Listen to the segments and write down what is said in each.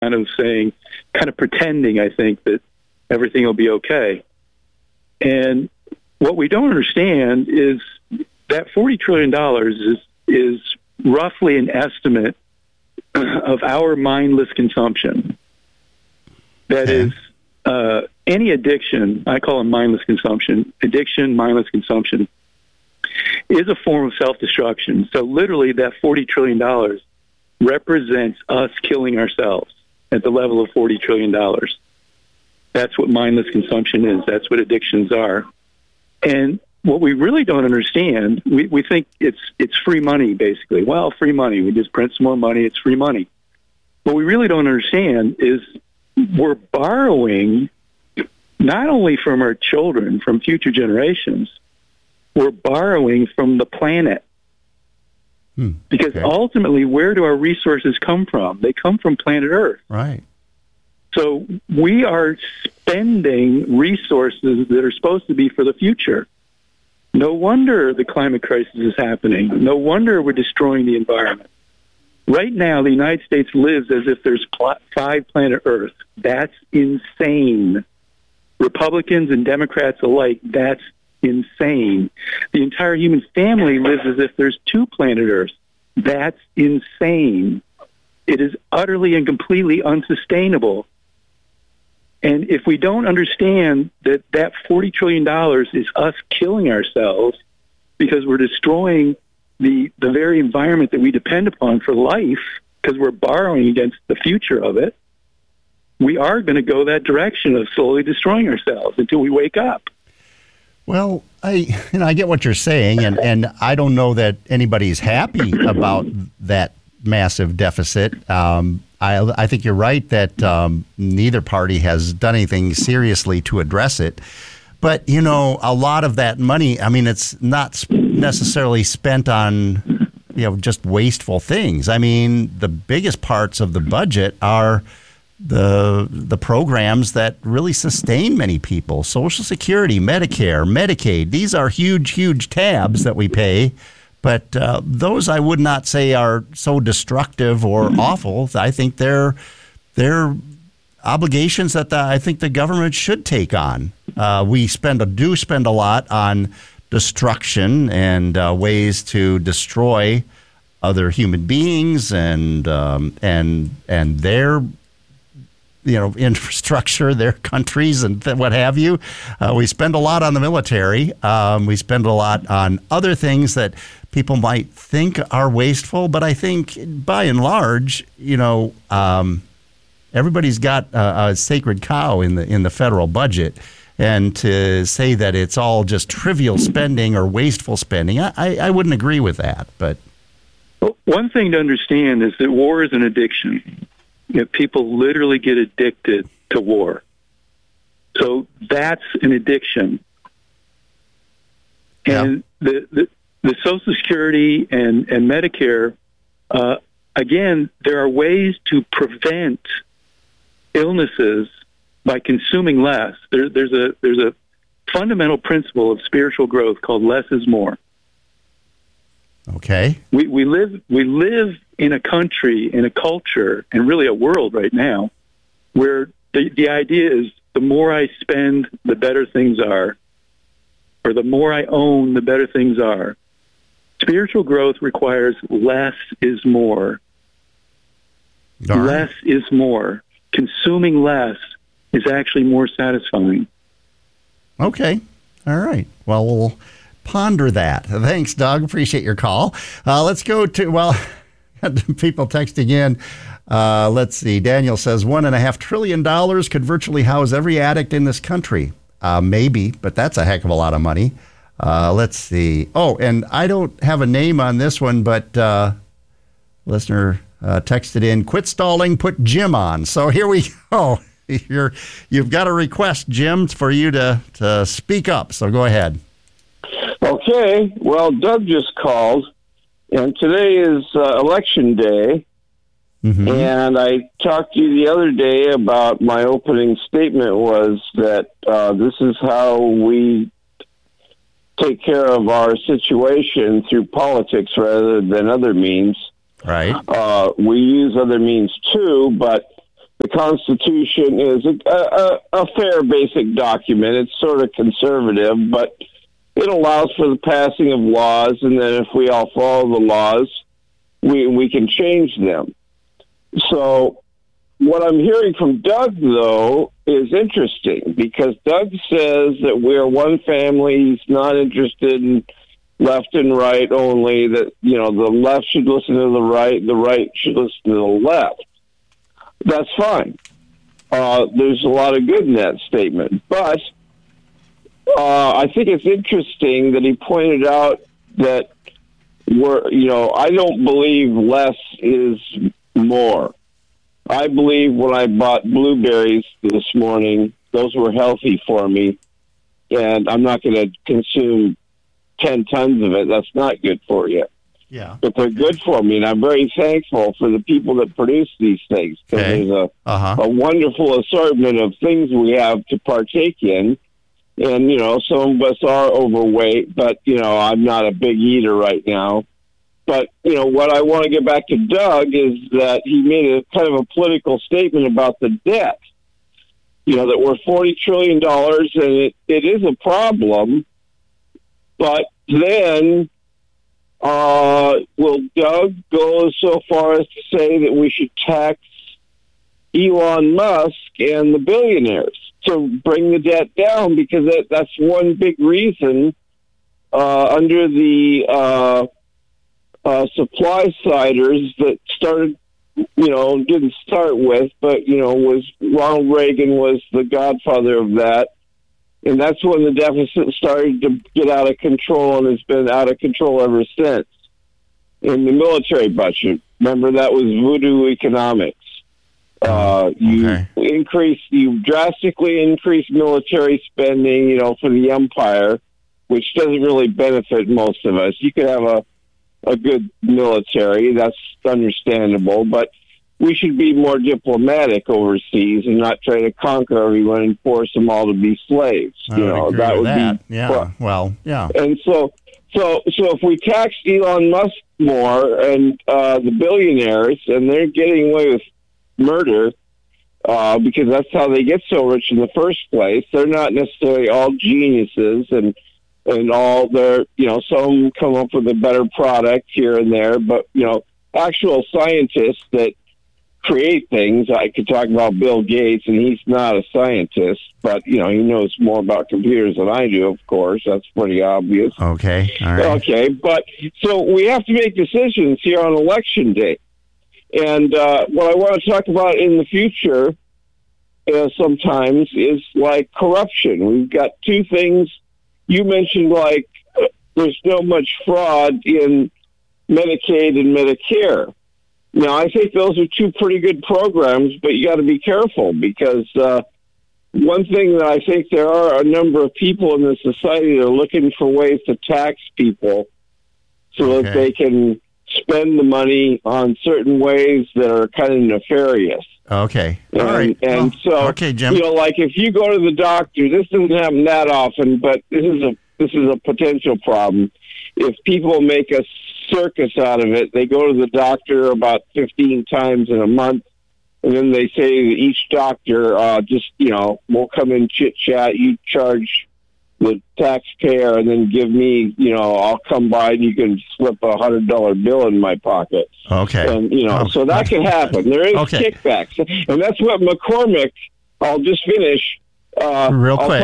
kind of pretending, I think, that everything will be okay. And what we don't understand is that $40 trillion is roughly an estimate of our mindless consumption. That is, any addiction, I call it mindless consumption, addiction, mindless consumption, is a form of self-destruction. So literally that $40 trillion represents us killing ourselves at the level of $40 trillion. That's what mindless consumption is. That's what addictions are. And what we really don't understand, we think it's free money, basically. Well, free money. We just print some more money. It's free money. What we really don't understand is we're borrowing not only from our children, from future generations, we're borrowing from the planet. Because ultimately, where do our resources come from? They come from planet Earth. Right. So we are spending resources that are supposed to be for the future. No wonder the climate crisis is happening. No wonder we're destroying the environment. Right now, the United States lives as if there's 5 planet Earth. That's insane. Republicans and Democrats alike, that's insane. The entire human family lives as if there's 2 planet Earths. That's insane. It is utterly and completely unsustainable. And if we don't understand that that $40 trillion is us killing ourselves because we're destroying the very environment that we depend upon for life, because we're borrowing against the future of it, we are going to go that direction of slowly destroying ourselves until we wake up. Well, I get what you're saying, and I don't know that anybody's happy about that massive deficit. I think you're right that neither party has done anything seriously to address it. But, a lot of that money, it's not necessarily spent on, just wasteful things. The biggest parts of the budget are the programs that really sustain many people. Social Security, Medicare, Medicaid, these are huge, huge tabs that we pay. But those I would not say are so destructive or awful. I think they're obligations that I think the government should take on. We do spend a lot on destruction and ways to destroy other human beings and their infrastructure, their countries, and what have you. We spend a lot on the military. We spend a lot on other things that people might think are wasteful, but I think by and large, everybody's got a sacred cow in the federal budget, and to say that it's all just trivial spending or wasteful spending, I wouldn't agree with that. But one thing to understand is that war is an addiction. People literally get addicted to war. So that's an addiction. And the Social Security and Medicare, again, there are ways to prevent illnesses by consuming less. There's a fundamental principle of spiritual growth called less is more. Okay. We live in a country, in a culture, and really a world right now where the idea is the more I spend, the better things are, or the more I own, the better things are. Spiritual growth requires less is more. Darn. Less is more. Consuming less is actually more satisfying. Okay. All right. Well, we'll ponder that. Thanks, Doug. Appreciate your call. Let's go to, people texting in. Let's see. Daniel says $1.5 trillion could virtually house every addict in this country. Maybe, but that's a heck of a lot of money. Let's see. Oh, and I don't have a name on this one, but listener texted in, quit stalling, put Jim on. So here we go. You've got a request, Jim, for you to speak up. So go ahead. Okay. Well, Doug just called, and today is election day. Mm-hmm. And I talked to you the other day about my opening statement was that this is how we take care of our situation through politics rather than other means. Right. We use other means too, but Constitution is a fair basic document. It's sort of conservative, but it allows for the passing of laws, and then if we all follow the laws, we can change them. So what I'm hearing from Doug, though, is interesting, because Doug says that we're one family. He's not interested in left and right only, that, the left should listen to the right should listen to the left. That's fine. There's a lot of good in that statement. But I think it's interesting that he pointed out that I don't believe less is more. I believe when I bought blueberries this morning, those were healthy for me, and I'm not going to consume 10 tons of it. That's not good for you. Yeah. But they're good for me, and I'm very thankful for the people that produce these things, because there's a wonderful assortment of things we have to partake in. And, some of us are overweight, but, I'm not a big eater right now. But, what I want to get back to Doug is that he made a kind of a political statement about the debt, that we're $40 trillion, and it is a problem. But then will Doug go so far as to say that we should tax Elon Musk and the billionaires to bring the debt down? Because that's one big reason under the supply siders that started, didn't start with, but, was Ronald Reagan was the godfather of that. And that's when the deficit started to get out of control, and has been out of control ever since. In the military budget, remember, that was voodoo economics. You drastically increase military spending, for the empire, which doesn't really benefit most of us. You could have a good military, that's understandable, but we should be more diplomatic overseas and not try to conquer everyone and force them all to be slaves. That would be yeah. And so if we tax Elon Musk more and the billionaires, and they're getting away with murder because that's how they get so rich in the first place. They're not necessarily all geniuses, and all their, some come up with a better product here and there, but, actual scientists that create things. I could talk about Bill Gates, and he's not a scientist, but, he knows more about computers than I do, of course. That's pretty obvious. Okay. All right. Okay. But so we have to make decisions here on election day. And what I want to talk about in the future sometimes is like corruption. We've got two things. You mentioned there's no much fraud in Medicaid and Medicare. Now, I think those are two pretty good programs, but you got to be careful, because one thing that I think there are a number of people in the society that are looking for ways to tax people so that they can spend the money on certain ways that are kind of nefarious. Okay. All right. And okay, Jim. If you go to the doctor, this doesn't happen that often, but this is a potential problem. If people make a circus out of it, they go to the doctor about 15 times in a month, and then they say to each doctor, we'll come in chit-chat, you charge the taxpayer, and then give me, I'll come by and you can slip $100 bill in my pocket. Okay. And, so that can happen. There is kickbacks. And that's what McCormick, I'll just finish. Real quick.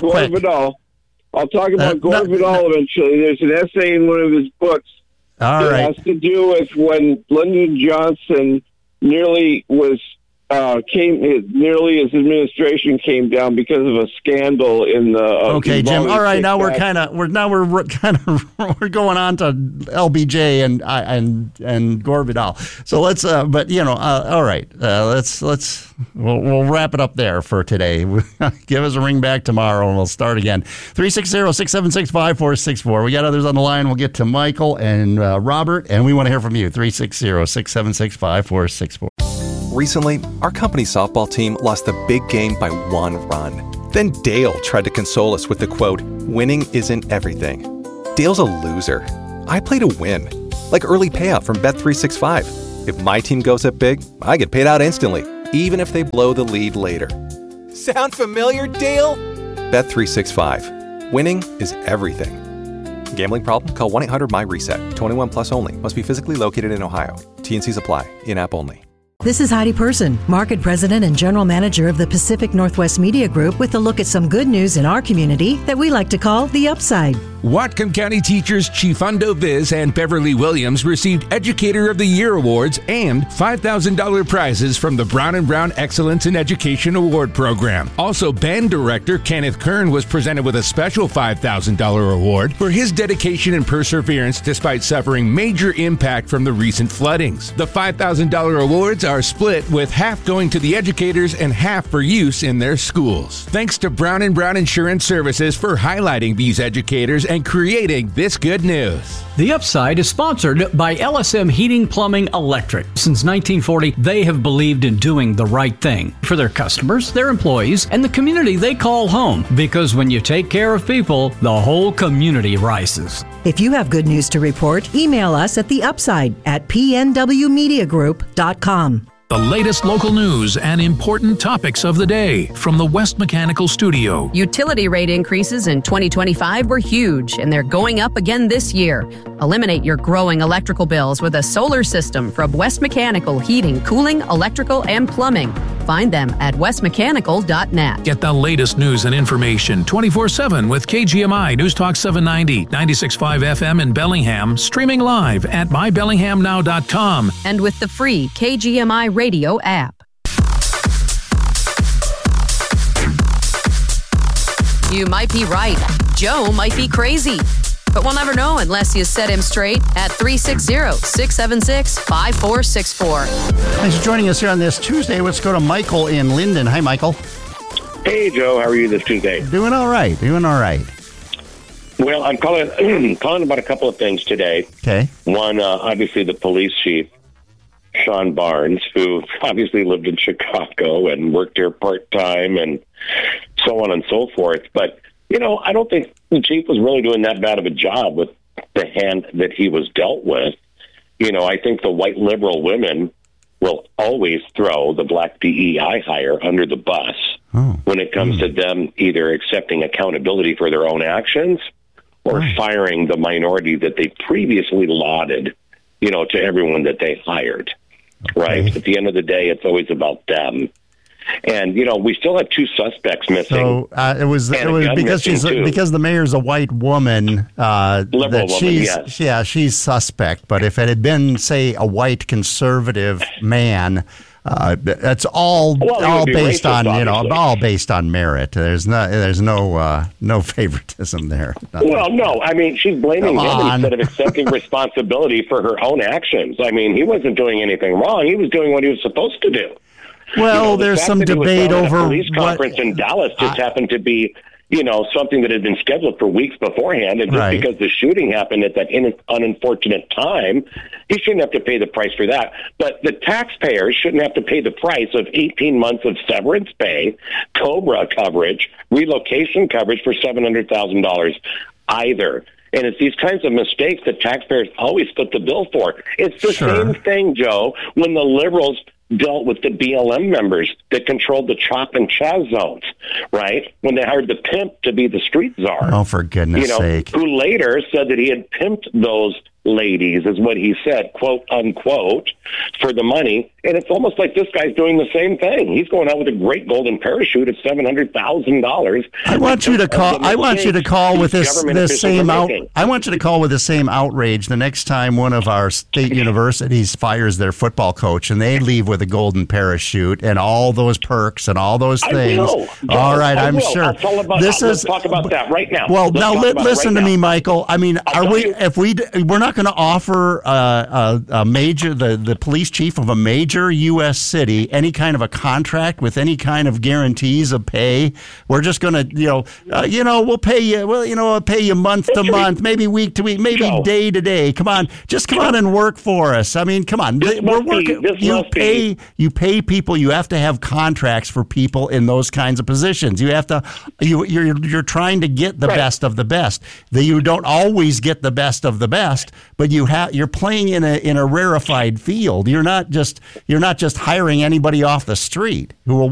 I'll talk about Gore Vidal eventually. There's an essay in one of his books that has to do with when Lyndon Johnson nearly his administration came down because of a scandal in the. Okay, Jim. All right, now we're going on to LBJ and Gore Vidal. So let's, all right, we'll wrap it up there for today. Give us a ring back tomorrow and we'll start again. 360-676-5464. We got others on the line. We'll get to Michael and Robert, and we want to hear from you. 360-676-5464. Recently, our company softball team lost the big game by 1 run. Then Dale tried to console us with the quote, "Winning isn't everything." Dale's a loser. I play to win, like early payout from Bet365. If my team goes up big, I get paid out instantly. even if they blow the lead later. Sound familiar, Dale? Bet365. Winning is everything. Gambling problem? Call 1-800-MY-RESET. 21 plus only. Must be physically located in Ohio. T&Cs apply. In-app only. This is Heidi Person, Market President and General Manager of the Pacific Northwest Media Group, with a look at some good news in our community that we like to call the upside. Whatcom County teachers Chifundo Viz and Beverly Williams received Educator of the Year awards and $5,000 prizes from the Brown & Brown Excellence in Education Award Program. Also, band director Kenneth Kern was presented with a special $5,000 award for his dedication and perseverance despite suffering major impact from the recent floodings. The $5,000 awards are split, with half going to the educators and half for use in their schools. Thanks to Brown & Brown Insurance Services for highlighting these educators and creating this good news. The Upside is sponsored by LSM Heating, Plumbing, Electric. Since 1940, they have believed in doing the right thing for their customers, their employees, and the community they call home. Because when you take care of people, the whole community rises. If you have good news to report, email us at theupside@pnwmediagroup.com. The latest local news and important topics of the day from the West Mechanical Studio. Utility rate increases in 2025 were huge, and they're going up again this year. Eliminate your growing electrical bills with a solar system from West Mechanical Heating, Cooling, Electrical, and Plumbing. Find them at westmechanical.net. Get the latest news and information 24/7 with KGMI News Talk 790, 96.5 FM in Bellingham, streaming live at mybellinghamnow.com. And with the free KGMI radio app. You might be right. Joe might be crazy. But we'll never know unless you set him straight at 360-676-5464. Thanks for joining us here on this Tuesday. Let's go to Michael in Linden. Hi, Michael. Hey, Joe. How are you this Tuesday? Doing all right. Well, I'm calling about a couple of things today. Okay. One, obviously, the police chief, Sean Barnes, who obviously lived in Chicago and worked here part-time and so on and so forth. But, I don't think the chief was really doing that bad of a job with the hand that he was dealt with. I think the white liberal women will always throw the black DEI hire under the bus when it comes to them either accepting accountability for their own actions or firing the minority that they previously lauded, to everyone that they hired. Right? At the end of the day, it's always about them. And we still have two suspects missing. So it was because because the mayor's a white woman. Liberal woman, yes. She's suspect. But if it had been, say, a white conservative man, that's all based on all based on merit. There's no favoritism there. Nothing. Well, no, I mean she's blaming him instead of accepting responsibility for her own actions. I mean, he wasn't doing anything wrong. He was doing what he was supposed to do. Well, there's some debate over a police conference in Dallas just happened to be, something that had been scheduled for weeks beforehand, and just because the shooting happened at that unfortunate time, he shouldn't have to pay the price for that. But the taxpayers shouldn't have to pay the price of 18 months of severance pay, COBRA coverage, relocation coverage for $700,000 either. And it's these kinds of mistakes that taxpayers always foot the bill for. It's the same thing, Joe, when the liberals dealt with the BLM members that controlled the CHOP and CHAZ zones, right? When they hired the pimp to be the street czar. Oh, for goodness sake. Who later said that he had pimped those ladies, is what he said, quote, unquote, for the money. And it's almost like this guy's doing the same thing. He's going out with a great golden parachute of $700,000. I want you to call with this same I want you to call with the same outrage the next time one of our state universities fires their football coach and they leave with a golden parachute and all those perks and all those things. All right, I'm sure. Let's talk about that right now. Well, now listen to me, Michael. I mean, we're not going to offer a major, the police chief of a major U.S. city any kind of a contract with any kind of guarantees of pay. We're just going to, we'll pay you. Well, we'll pay you month to month, maybe week to week, maybe day to day. Come on, just come on and work for us. I mean, come on, we're working. You pay people. You have to have contracts for people in those kinds of positions. You have to. You're trying to get the best of the best. You don't always get the best of the best. but you're playing in a rarefied field. You're not just hiring anybody off the street who will